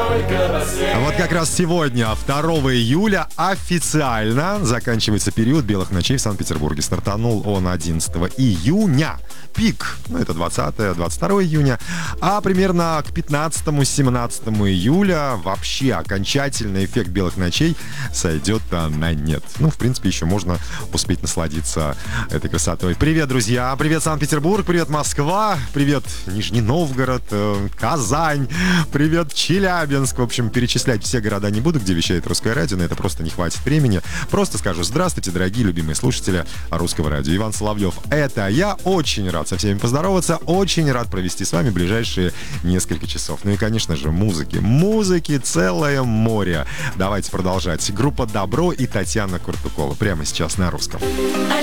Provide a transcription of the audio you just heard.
А вот как раз сегодня, 2 июля, официально заканчивается период белых ночей в Санкт-Петербурге. Стартанул он 11 июня. Пик, это 20-22 июня. А примерно к 15-17 июля вообще окончательный эффект белых ночей сойдет на нет. В принципе, еще можно успеть насладиться этой красотой. Привет, друзья! Привет, Санкт-Петербург! Привет, Москва! Привет, Нижний Новгород! Казань! Привет, Челябинск! В общем, перечислять все города не буду, где вещает Русское радио, на это просто не хватит времени. Просто скажу здравствуйте, дорогие любимые слушатели Русского радио. Иван Соловьев, это я. Очень рад со всеми поздороваться, очень рад провести с вами ближайшие несколько часов. Ну и, конечно же, музыки целое море. Давайте продолжать. Группа «Добро» и Татьяна Куртукова прямо сейчас на русском.